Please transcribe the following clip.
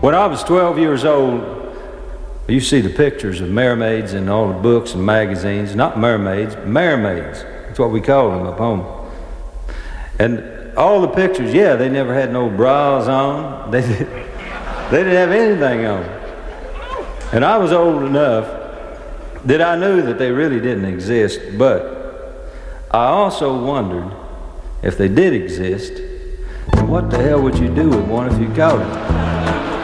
When I was 12 years old, you see the pictures of mermaids in all the books and magazines. Not mermaids, mermaids. That's what we call them up home. And all the pictures, yeah, they never had no bras on. They didn't have anything on. And I was old enough that I knew that they really didn't exist, but I also wondered if they did exist, what the hell would you do with one if you caught it?